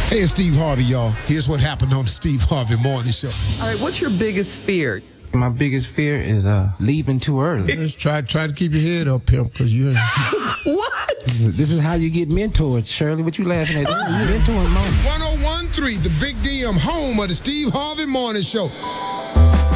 Hey, it's Steve Harvey, y'all. Here's what happened on the Steve Harvey Morning Show. All right, what's your biggest fear? My biggest fear is leaving too early. Just try to keep your head up, pimp, because you ain't. What? This is how you get mentored, Shirley. What you laughing at? This is mentoring moment. 1013, the Big DM, home of the Steve Harvey Morning Show.